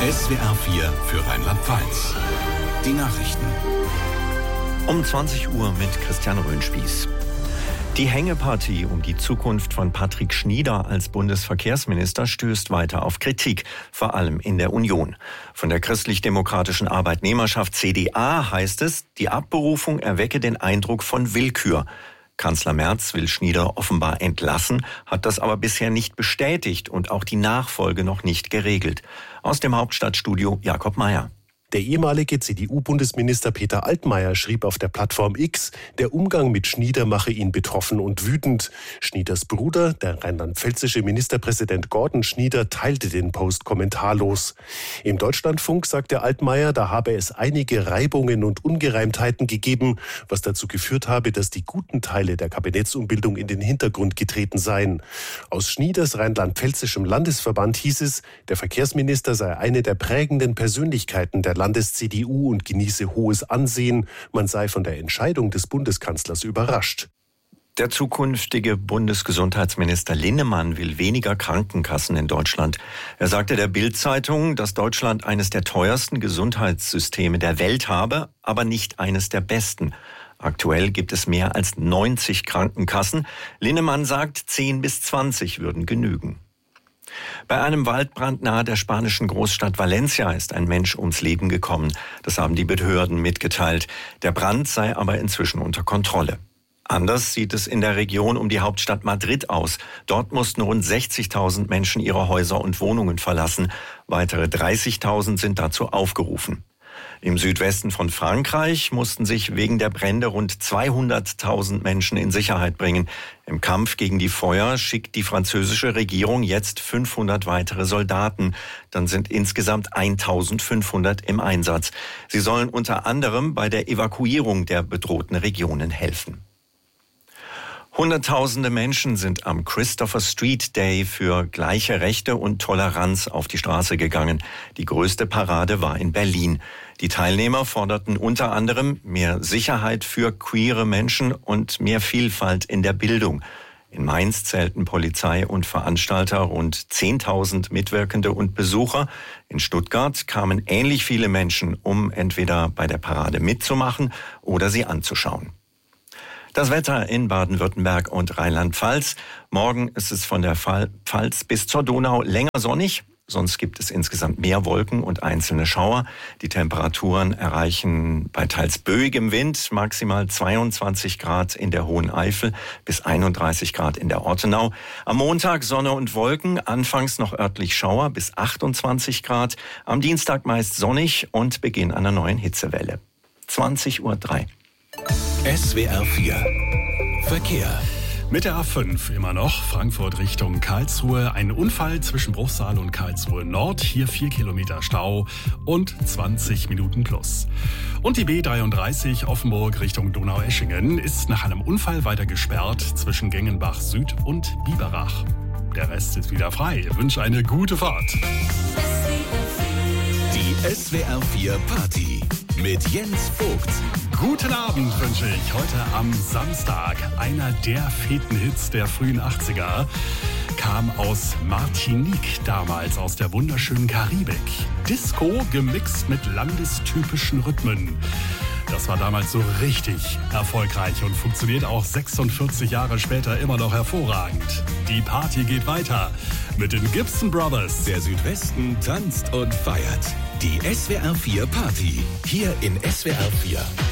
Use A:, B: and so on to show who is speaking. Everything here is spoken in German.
A: SWR 4 für Rheinland-Pfalz. Die Nachrichten.
B: Um 20 Uhr mit Christian Röhnspieß. Die Hängepartie um die Zukunft von Patrick Schnieder als Bundesverkehrsminister stößt weiter auf Kritik, vor allem in der Union. Von der christlich-demokratischen Arbeitnehmerschaft CDA heißt es, die Abberufung erwecke den Eindruck von Willkür. Kanzler Merz will Schnieder offenbar entlassen, hat das aber bisher nicht bestätigt und auch die Nachfolge noch nicht geregelt. Aus dem Hauptstadtstudio Jakob Mayer.
C: Der ehemalige CDU-Bundesminister Peter Altmaier schrieb auf der Plattform X, der Umgang mit Schnieder mache ihn betroffen und wütend. Schnieders Bruder, der rheinland-pfälzische Ministerpräsident Gordon Schnieder, teilte den Post kommentarlos. Im Deutschlandfunk sagte Altmaier, da habe es einige Reibungen und Ungereimtheiten gegeben, was dazu geführt habe, dass die guten Teile der Kabinettsumbildung in den Hintergrund getreten seien. Aus Schnieders rheinland-pfälzischem Landesverband hieß es, der Verkehrsminister sei eine der prägenden Persönlichkeiten der Landes-CDU und genieße hohes Ansehen. Man sei von der Entscheidung des Bundeskanzlers überrascht.
B: Der zukünftige Bundesgesundheitsminister Linnemann will weniger Krankenkassen in Deutschland. Er sagte der Bild-Zeitung, dass Deutschland eines der teuersten Gesundheitssysteme der Welt habe, aber nicht eines der besten. Aktuell gibt es mehr als 90 Krankenkassen. Linnemann sagt, 10 bis 20 würden genügen. Bei einem Waldbrand nahe der spanischen Großstadt Valencia ist ein Mensch ums Leben gekommen. Das haben die Behörden mitgeteilt. Der Brand sei aber inzwischen unter Kontrolle. Anders sieht es in der Region um die Hauptstadt Madrid aus. Dort mussten rund 60.000 Menschen ihre Häuser und Wohnungen verlassen. Weitere 30.000 sind dazu aufgerufen. Im Südwesten von Frankreich mussten sich wegen der Brände rund 200.000 Menschen in Sicherheit bringen. Im Kampf gegen die Feuer schickt die französische Regierung jetzt 500 weitere Soldaten. Dann sind insgesamt 1.500 im Einsatz. Sie sollen unter anderem bei der Evakuierung der bedrohten Regionen helfen. Hunderttausende Menschen sind am Christopher Street Day für gleiche Rechte und Toleranz auf die Straße gegangen. Die größte Parade war in Berlin. Die Teilnehmer forderten unter anderem mehr Sicherheit für queere Menschen und mehr Vielfalt in der Bildung. In Mainz zählten Polizei und Veranstalter rund 10.000 Mitwirkende und Besucher. In Stuttgart kamen ähnlich viele Menschen, um entweder bei der Parade mitzumachen oder sie anzuschauen. Das Wetter in Baden-Württemberg und Rheinland-Pfalz. Morgen ist es von der Pfalz bis zur Donau länger sonnig. Sonst gibt es insgesamt mehr Wolken und einzelne Schauer. Die Temperaturen erreichen bei teils böigem Wind maximal 22 Grad in der Hohen Eifel bis 31 Grad in der Ortenau. Am Montag Sonne und Wolken, anfangs noch örtlich Schauer bis 28 Grad. Am Dienstag meist sonnig und Beginn einer neuen Hitzewelle. 20:03 Uhr.
A: SWR 4 Verkehr.
D: Mit der A5 immer noch, Frankfurt Richtung Karlsruhe. Ein Unfall zwischen Bruchsal und Karlsruhe Nord. Hier 4 Kilometer Stau und 20 Minuten plus. Und die B33 Offenburg Richtung Donaueschingen ist nach einem Unfall weiter gesperrt zwischen Gengenbach Süd und Biberach. Der Rest ist wieder frei. Ich wünsche eine gute Fahrt.
A: Die SWR 4 Party mit Jens Vogt.
D: Guten Abend wünsche ich heute am Samstag. Einer der Fetenhits der frühen 80er kam aus Martinique, damals aus der wunderschönen Karibik. Disco gemixt mit landestypischen Rhythmen. Das war damals so richtig erfolgreich und funktioniert auch 46 Jahre später immer noch hervorragend. Die Party geht weiter mit den Gibson Brothers.
A: Der Südwesten tanzt und feiert. Die SWR 4 Party hier in SWR 4.